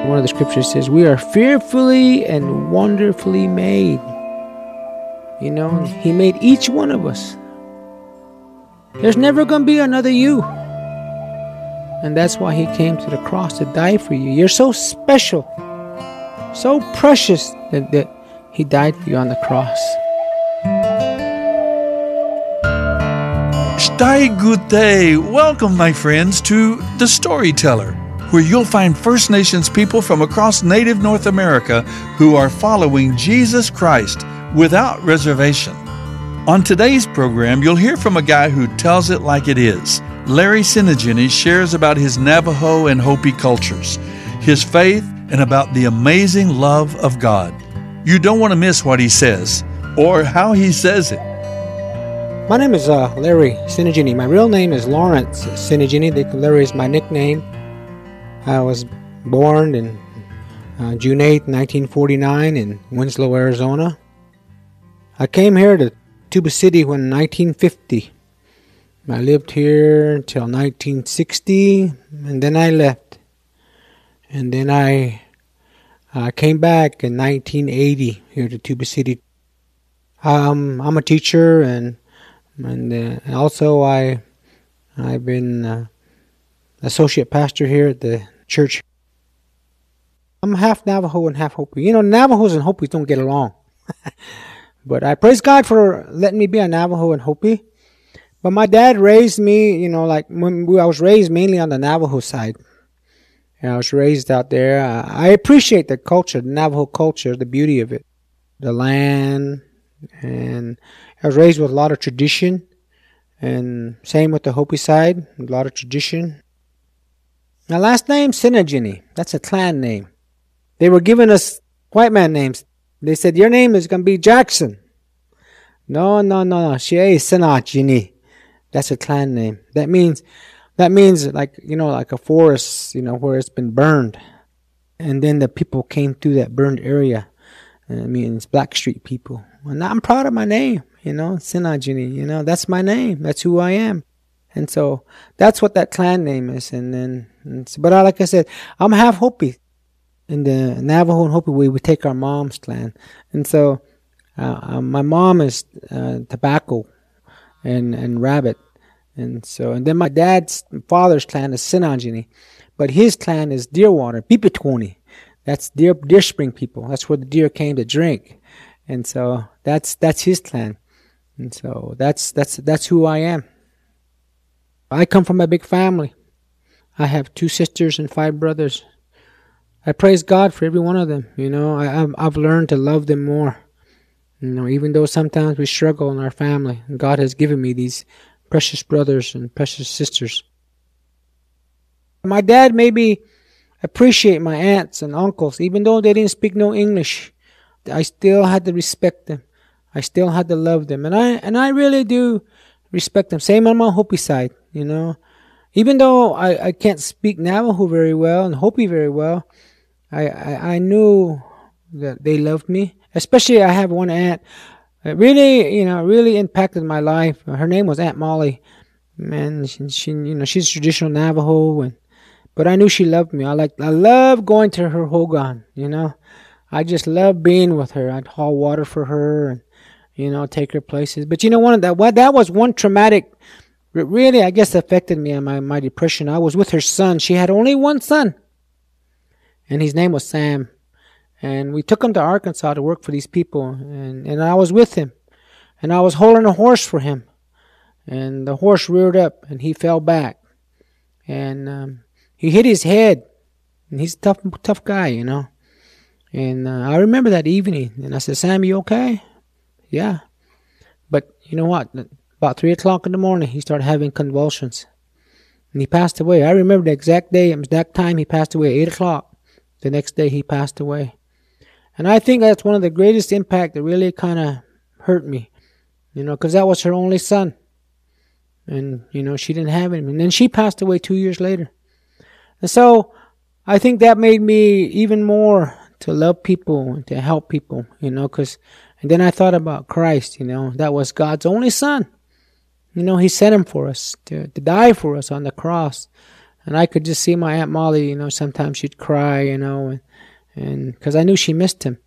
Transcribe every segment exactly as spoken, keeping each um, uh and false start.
one of the scriptures says, we are fearfully and wonderfully made. You know, He made each one of us. There's never going to be another you. And that's why He came to the cross to die for you. You're so special, so precious that, that He died for you on the cross. Stai Gute. Welcome, my friends, to The Storyteller, where you'll find First Nations people from across Native North America who are following Jesus Christ without reservation. On today's program, you'll hear from a guy who tells it like it is. Larry Sinigini shares about his Navajo and Hopi cultures, his faith, and about the amazing love of God. You don't want to miss what he says or how he says it. My name is uh, Larry Sinigini. My real name is Lawrence Sinigini. Larry is my nickname. I was born in uh, June eighth, nineteen forty-nine in Winslow, Arizona. I came here to Tuba City when nineteen fifty. I lived here until nineteen sixty, and then I left. And then I uh, came back in nineteen eighty here to Tuba City. Um, I'm a teacher, and and uh, also I I've been uh, associate pastor here at the church. I'm half Navajo and half Hopi. You know, Navajos and Hopis don't get along. But I praise God for letting me be a Navajo and Hopi. But my dad raised me, you know, like when I was raised mainly on the Navajo side. And I was raised out there. Uh, I appreciate the culture, the Navajo culture, the beauty of it, the land. And I was raised with a lot of tradition. And same with the Hopi side, a lot of tradition. My last name, Sinigini. That's a clan name. They were giving us white man names. They said, your name is going to be Jackson. No, no, no, no. She is Sinigini. That's a clan name. That means, that means like, you know, like a forest, you know, where it's been burned. And then the people came through that burned area. And it means Blackstreet people. And I'm proud of my name, you know, Sinigini. You know, that's my name. That's who I am. And so that's what that clan name is. And then, and so, but I, like I said, I'm half Hopi. In the Navajo and Hopi, we would take our mom's clan. And so uh, uh, my mom is uh, tobacco and, and rabbit. And so, and then my dad's father's clan is Sinigini. But his clan is Deerwater, Pipitwoni. That's Deer, Deer Spring people. That's where the deer came to drink. And so that's, that's his clan. And so that's, that's, that's who I am. I come from a big family. I have two sisters and five brothers. I praise God for every one of them. You know, I, I've, I've learned to love them more. You know, even though sometimes we struggle in our family, God has given me these precious brothers and precious sisters. My dad made me appreciate my aunts and uncles, even though they didn't speak no English. I still had to respect them. I still had to love them, and I and I really do respect them. Same on my Hopi side, you know. Even though I, I can't speak Navajo very well and Hopi very well, I, I, I knew that they loved me. Especially I have one aunt. It really, you know, really impacted my life. Her name was Aunt Molly. Man, she, she you know, she's traditional Navajo, and but I knew she loved me. I like, I love going to her hogan, you know. I just love being with her. I'd haul water for her and, you know, take her places. But you know, one of that, what that was one traumatic. It really, I guess, affected me and my, my depression. I was with her son. She had only one son. And his name was Sam. And we took him to Arkansas to work for these people. And, and I was with him. And I was holding a horse for him. And the horse reared up and he fell back. And um, he hit his head. And he's a tough, tough guy, you know. And uh, I remember that evening. And I said, Sam, you okay? Yeah. But you know what? About three o'clock in the morning, he started having convulsions. And he passed away. I remember the exact day, the exact time he passed away, eight o'clock. The next day he passed away. And I think that's one of the greatest impact that really kind of hurt me. You know, because that was her only son. And, you know, she didn't have him. And then she passed away two years later. And so I think that made me even more to love people and to help people, you know, because, and then I thought about Christ, you know, that was God's only son. You know, he sent him for us, to, to die for us on the cross. And I could just see my Aunt Molly, you know, sometimes she'd cry, you know, and and because I knew she missed him.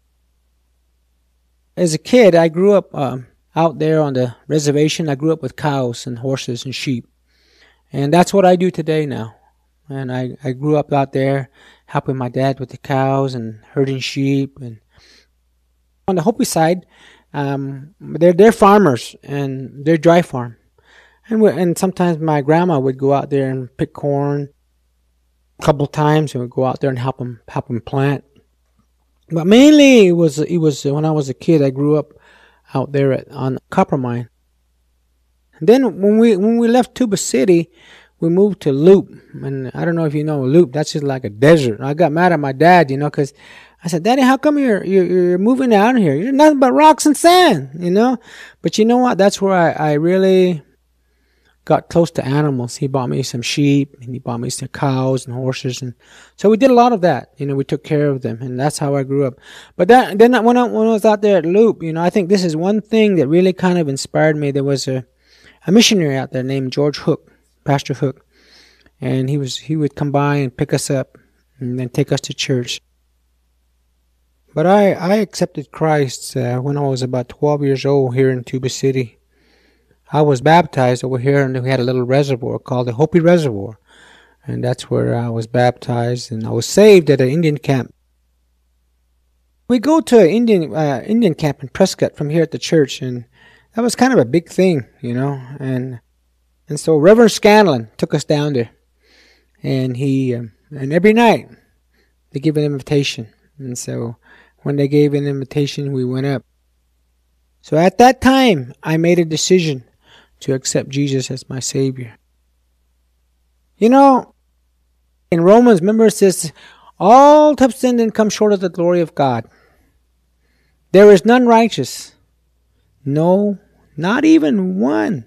As a kid, I grew up um, out there on the reservation. I grew up with cows and horses and sheep. And that's what I do today now. And I, I grew up out there helping my dad with the cows and herding sheep. And on the Hopi side, um, they're, they're farmers, and they're dry farm. And we, and sometimes my grandma would go out there and pick corn a couple of times, and we'd go out there and help them, help them plant. But mainly it was, it was when I was a kid, I grew up out there at, on copper mine. And then when we, when we left Tuba City, we moved to Loop. And I don't know if you know Loop, that's just like a desert. I got mad at my dad, you know, because I said, Daddy, how come you're, you're, you're moving out here? You're nothing but rocks and sand, you know? But you know what? That's where I, I really got close to animals. He bought me some sheep, and he bought me some cows and horses. And so we did a lot of that. You know, we took care of them, and that's how I grew up. But that, then when I, when I was out there at Loop, you know, I think this is one thing that really kind of inspired me. There was a, a missionary out there named George Hook, Pastor Hook. And he was, he would come by and pick us up and then take us to church. But I, I accepted Christ uh, when I was about twelve years old here in Tuba City. I was baptized over here, and we had a little reservoir called the Hopi Reservoir. And that's where I was baptized, and I was saved at an Indian camp. We go to an Indian, uh, Indian camp in Prescott from here at the church, and that was kind of a big thing, you know. And and so Reverend Scanlon took us down there. And he, um, and every night they give an invitation. And so when they gave an invitation, we went up. So at that time, I made a decision to accept Jesus as my Savior. You know, in Romans, remember it says, all have sinned and come short of the glory of God. There is none righteous. No, not even one.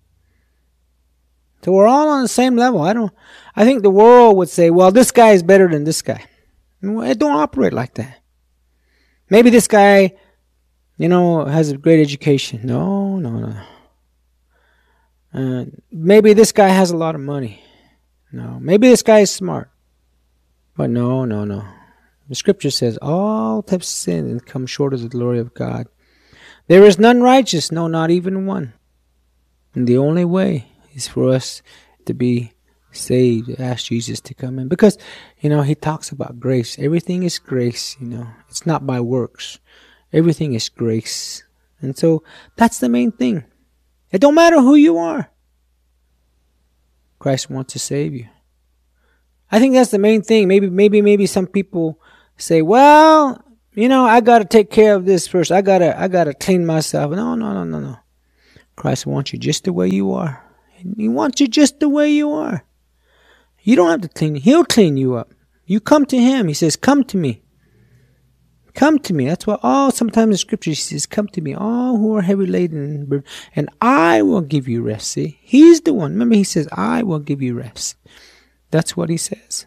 So we're all on the same level. I don't, I think the world would say, well, this guy is better than this guy. It don't operate like that. Maybe this guy, you know, has a great education. No, no, no. Uh, maybe this guy has a lot of money. No. Maybe this guy is smart. But no, no, no. The scripture says, all have sinned and come short of the glory of God. There is none righteous, no, not even one. And the only way is for us to be saved, to ask Jesus to come in. Because, you know, he talks about grace. Everything is grace, you know. It's not by works. Everything is grace. And so that's the main thing. It don't matter who you are. Christ wants to save you. I think that's the main thing. Maybe, maybe, maybe some people say, well, you know, I got to take care of this first. I got to, I got to clean myself. No, no, no, no, no. Christ wants you just the way you are. He wants you just the way you are. You don't have to clean. He'll clean you up. You come to him. He says, come to me. Come to me. That's why all sometimes in scripture he says, come to me, all who are heavy laden, and I will give you rest. See, he's the one. Remember, he says, I will give you rest. That's what he says.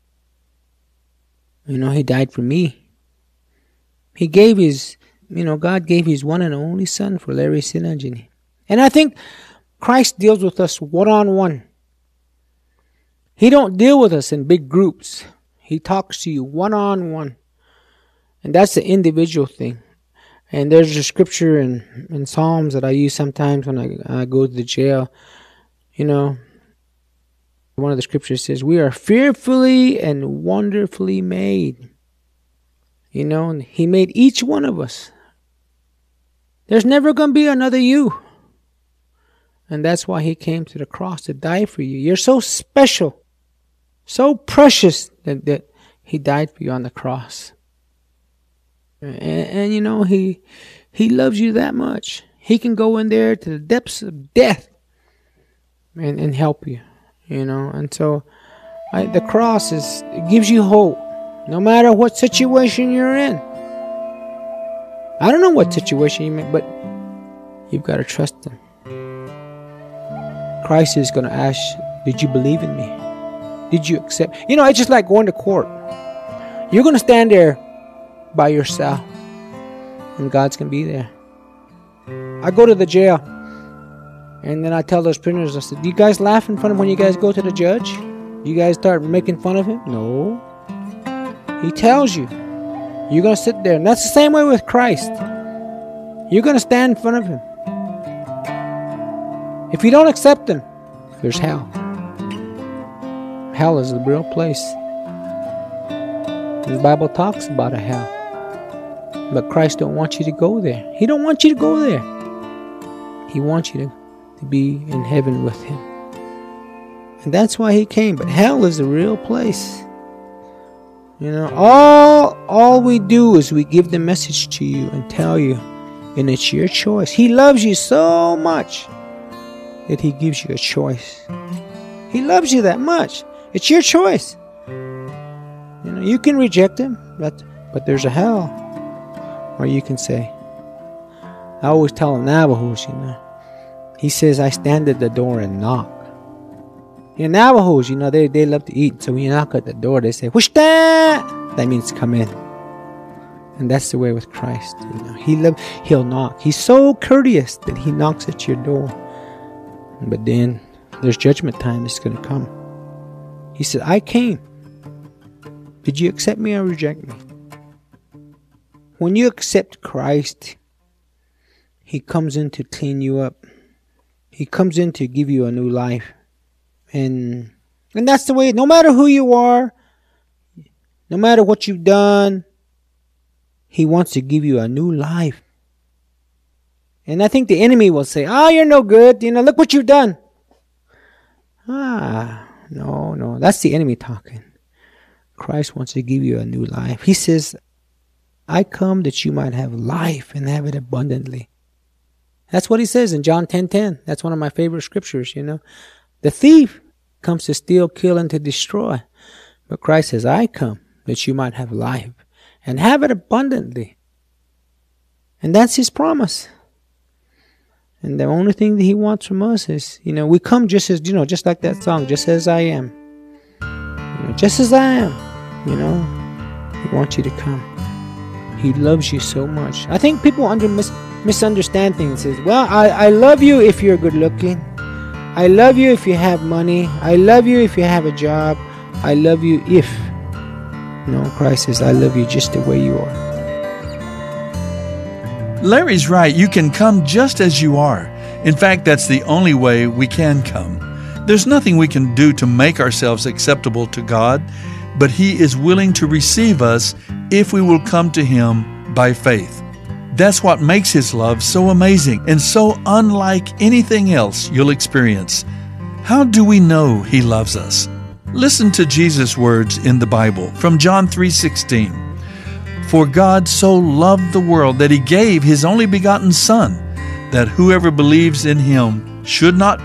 You know, he died for me. He gave his, you know, God gave his one and only son for Larry Sinajini. And I think Christ deals with us one-on-one. He don't deal with us in big groups. He talks to you one-on-one. And that's the individual thing. And there's a scripture in, in Psalms that I use sometimes when I, I go to the jail. You know, one of the scriptures says, we are fearfully and wonderfully made. You know, and he made each one of us. There's never going to be another you. And that's why he came to the cross to die for you. You're so special, so precious that, that he died for you on the cross. And, and you know, he he loves you that much. He can go in there to the depths of death and, and help you, you know. And so I, the cross is it gives you hope, no matter what situation you're in. I don't know what situation you're in, but you've got to trust him. Christ is going to ask, did you believe in me? Did you accept? You know, it's just like going to court. You're going to stand there by yourself, and God's going to be there. I go to the jail, and then I tell those prisoners, I said, do you guys laugh in front of when you guys go to the judge? You guys start making fun of him? No. He tells you. You're going to sit there. And that's the same way with Christ. You're going to stand in front of him. If you don't accept him, there's hell. Hell is the real place. The Bible talks about a hell. But Christ don't want you to go there. He don't want you to go there. He wants you to, to be in heaven with him. And that's why he came. But hell is the real place. You know, all, all we do is we give the message to you and tell you. And it's your choice. He loves you so much that he gives you a choice. He loves you that much. It's your choice. You know, you can reject him, but, but there's a hell. Or you can say, I always tell the Navajos, you know, he says, I stand at the door and knock. In Navajos, you know, they, they love to eat. So when you knock at the door, they say, whoosh that? That means come in. And that's the way with Christ. You know, he love, he'll knock. He's so courteous that he knocks at your door. But then there's judgment time that's going to come. He said, I came. Did you accept me or reject me? When you accept Christ, he comes in to clean you up. He comes in to give you a new life. And, and that's the way, no matter who you are, no matter what you've done, he wants to give you a new life. And I think the enemy will say, ah, oh, you're no good. You know, look what you've done. Ah, no, no. That's the enemy talking. Christ wants to give you a new life. He says, I come that you might have life and have it abundantly. That's what he says in John ten ten. That's one of my favorite scriptures, you know. The thief comes to steal, kill, and to destroy. But Christ says, I come that you might have life and have it abundantly. And that's his promise. And the only thing that he wants from us is, you know, we come just as, you know, just like that song, just as I am. You know, just as I am, you know, he wants you to come. He loves you so much. I think people under mis- misunderstand things. Says, well, I, I love you if you're good looking. I love you if you have money. I love you if you have a job. I love you if. No, Christ says, I love you just the way you are. Larry's right. You can come just as you are. In fact, that's the only way we can come. There's nothing we can do to make ourselves acceptable to God, but he is willing to receive us if we will come to him by faith. That's what makes his love so amazing and so unlike anything else you'll experience. How do we know he loves us? Listen to Jesus' words in the Bible from John three sixteen. For God so loved the world that he gave his only begotten Son, that whoever believes in him should not